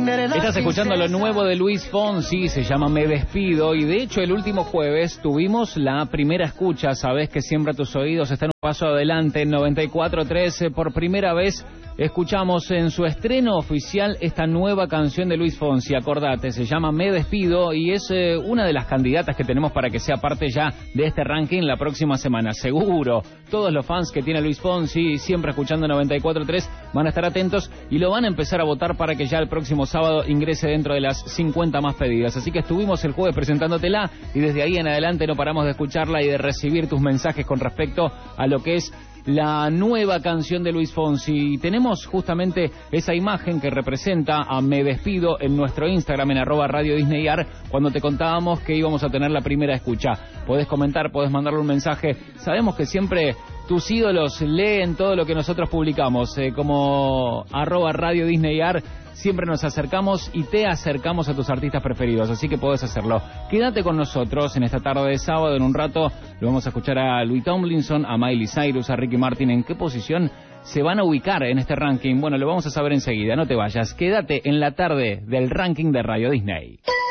Estás escuchando lo nuevo de Luis Fonsi, se llama Me Despido, y de hecho el último jueves tuvimos la primera escucha. Sabés que siempre tus oídos están un paso adelante. En 94.3 por primera vez escuchamos en su estreno oficial esta nueva canción de Luis Fonsi. Acordate, se llama Me Despido y es una de las candidatas que tenemos para que sea parte ya de este ranking la próxima semana. Seguro, todos los fans que tiene Luis Fonsi, siempre escuchando 94.3, van a estar atentos y lo van a empezar a votar para que ya el próximo sábado ingrese dentro de las 50 más pedidas. Así que estuvimos el jueves presentándotela y desde ahí en adelante no paramos de escucharla y de recibir tus mensajes con respecto a lo que es la nueva canción de Luis Fonsi. Y tenemos justamente esa imagen que representa a Me Despido en nuestro Instagram, en @RadioDisneyAR, cuando te contábamos que íbamos a tener la primera escucha. Podés comentar, podés mandarle un mensaje. Sabemos que siempre tus ídolos leen todo lo que nosotros publicamos, como @RadioDisneyAR. Siempre nos acercamos y te acercamos a tus artistas preferidos, así que podés hacerlo. Quédate con nosotros en esta tarde de sábado. En un rato lo vamos a escuchar a Louis Tomlinson, a Miley Cyrus, a Ricky Martin. ¿En qué posición se van a ubicar en este ranking? Bueno, lo vamos a saber enseguida, no te vayas. Quédate en la tarde del ranking de Radio Disney.